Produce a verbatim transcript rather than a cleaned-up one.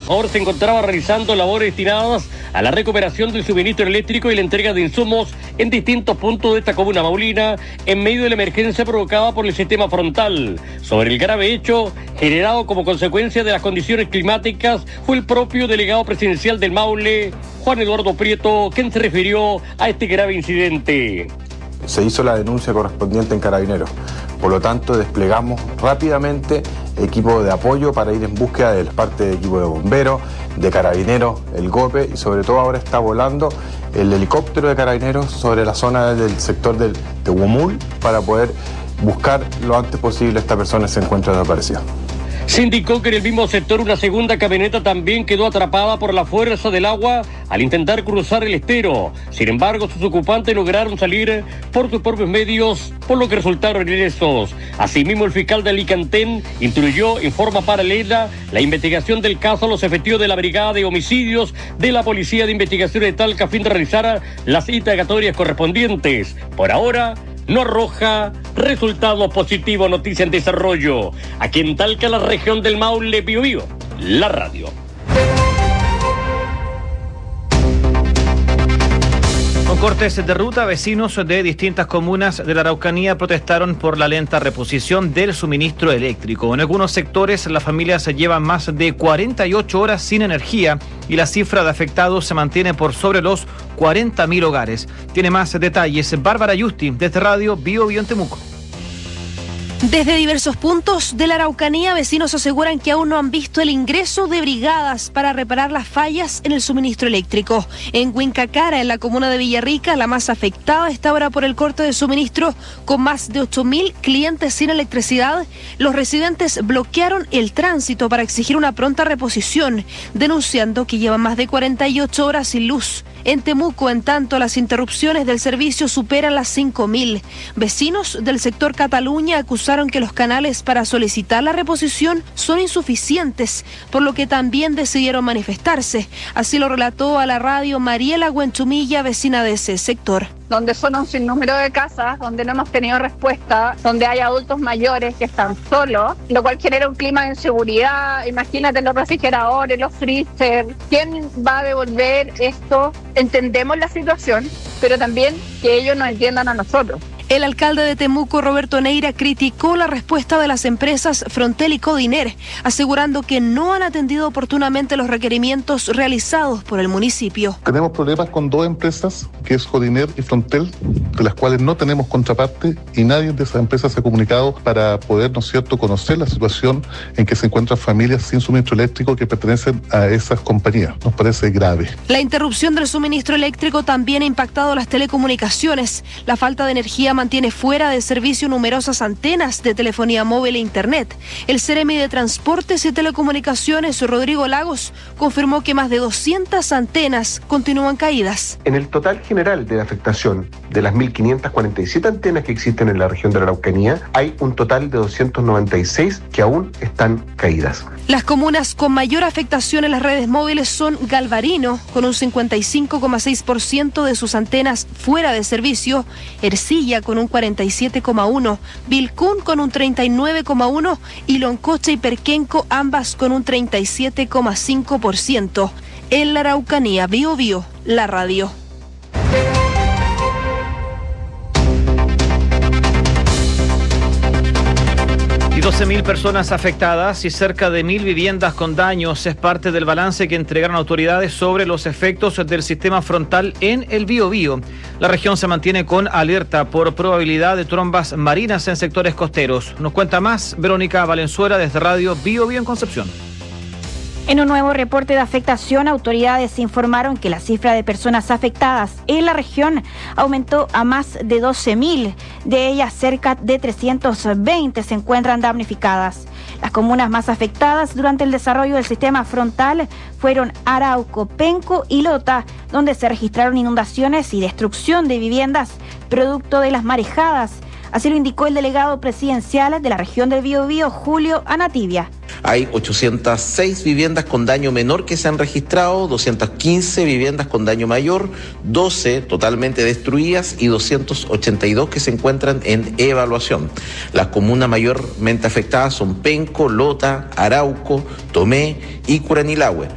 trabajador se encontraba realizando labores destinadas a la recuperación del suministro eléctrico y la entrega de insumos en distintos puntos de esta comuna maulina en medio de la emergencia provocada por el sistema frontal. Sobre el grave hecho generado como consecuencia de las condiciones climáticas fue el propio delegado presidencial del Maule, Juan Eduardo Prieto, quien se refirió a este grave incidente. Se hizo la denuncia correspondiente en Carabineros. Por lo tanto, desplegamos rápidamente equipo de apoyo para ir en búsqueda de parte de equipo de bomberos, de Carabineros, el GOPE, y sobre todo ahora está volando el helicóptero de Carabineros sobre la zona del sector del Tehuamul para poder buscar lo antes posible a esta persona que se encuentra desaparecida. Se indicó que en el mismo sector una segunda camioneta también quedó atrapada por la fuerza del agua al intentar cruzar el estero. Sin embargo, sus ocupantes lograron salir por sus propios medios, por lo que resultaron ilesos. Asimismo, el fiscal de Alicantén instruyó en forma paralela la investigación del caso a los efectivos de la Brigada de Homicidios de la Policía de Investigación de Talca a fin de realizar las indagatorias correspondientes. Por ahora, no arroja resultados positivos. Noticia en desarrollo. Aquí en Talca, la región del Maule, Biobío, la radio. Con cortes de ruta, vecinos de distintas comunas de la Araucanía protestaron por la lenta reposición del suministro eléctrico. En algunos sectores, las familias se llevan más de cuarenta y ocho horas sin energía y la cifra de afectados se mantiene por sobre los cuarenta mil hogares. Tiene más detalles Bárbara Yusti, desde Radio Bio Bio en Temuco. Desde diversos puntos de la Araucanía, vecinos aseguran que aún no han visto el ingreso de brigadas para reparar las fallas en el suministro eléctrico. En Huincacara, en la comuna de Villarrica, la más afectada está ahora por el corte de suministro, con más de ocho mil clientes sin electricidad. Los residentes bloquearon el tránsito para exigir una pronta reposición, denunciando que llevan más de cuarenta y ocho horas sin luz. En Temuco, en tanto, las interrupciones del servicio superan las cinco mil. Vecinos del sector Cataluña acusaron que los canales para solicitar la reposición son insuficientes, por lo que también decidieron manifestarse. Así lo relató a la radio Mariela Huenchumilla, vecina de ese sector. Donde son un sinnúmero de casas, donde no hemos tenido respuesta, donde hay adultos mayores que están solos, lo cual genera un clima de inseguridad. Imagínate los refrigeradores, los freezer. ¿Quién va a devolver esto? Entendemos la situación, pero también que ellos nos entiendan a nosotros. El alcalde de Temuco, Roberto Neira, criticó la respuesta de las empresas Frontel y Codiner, asegurando que no han atendido oportunamente los requerimientos realizados por el municipio. Tenemos problemas con dos empresas, que es Codiner y Frontel, de las cuales no tenemos contraparte y nadie de esas empresas se ha comunicado para poder, ¿no es cierto?, conocer la situación en que se encuentran familias sin suministro eléctrico que pertenecen a esas compañías. Nos parece grave. La interrupción del suministro eléctrico también ha impactado las telecomunicaciones. La falta de energía mantiene fuera de servicio numerosas antenas de telefonía móvil e internet. El Ceremi de Transportes y Telecomunicaciones, Rodrigo Lagos, confirmó que más de doscientas antenas continúan caídas. En el total general de la afectación de las mil quinientas cuarenta y siete antenas que existen en la región de la Araucanía, hay un total de doscientos noventa y seis que aún están caídas. Las comunas con mayor afectación en las redes móviles son Galvarino, con un cincuenta y cinco coma seis por ciento de sus antenas fuera de servicio, Ercilla con un cuarenta y siete coma uno por ciento, Vilcún con un treinta y nueve coma uno por ciento y Loncocha y Perquenco ambas con un treinta y siete coma cinco por ciento. En la Araucanía, Bio Bio, la radio. doce mil personas afectadas y cerca de mil viviendas con daños es parte del balance que entregaron autoridades sobre los efectos del sistema frontal en el Biobío. La región se mantiene con alerta por probabilidad de trombas marinas en sectores costeros. Nos cuenta más Verónica Valenzuela desde Radio Biobío en Concepción. En un nuevo reporte de afectación, autoridades informaron que la cifra de personas afectadas en la región aumentó a más de doce mil. De ellas, cerca de trescientas veinte se encuentran damnificadas. Las comunas más afectadas durante el desarrollo del sistema frontal fueron Arauco, Penco y Lota, donde se registraron inundaciones y destrucción de viviendas producto de las marejadas. Así lo indicó el delegado presidencial de la región del Biobío, Julio Anativia. Hay ochocientas seis viviendas con daño menor que se han registrado, doscientas quince viviendas con daño mayor, doce totalmente destruidas y doscientas ochenta y dos que se encuentran en evaluación. Las comunas mayormente afectadas son Penco, Lota, Arauco, Tomé y Curanilahue.